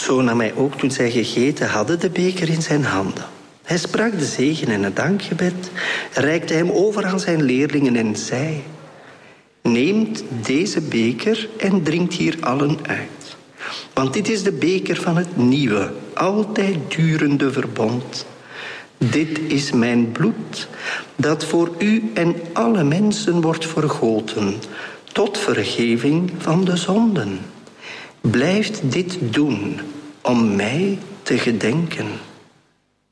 Zo nam hij ook, toen zij gegeten hadden, de beker in zijn handen. Hij sprak de zegen en het dankgebed, reikte hem over aan zijn leerlingen en zei: neemt deze beker en drinkt hier allen uit. Want dit is de beker van het nieuwe, altijd durende verbond. Dit is mijn bloed, dat voor u en alle mensen wordt vergoten, tot vergeving van de zonden. Blijft dit doen om mij te gedenken.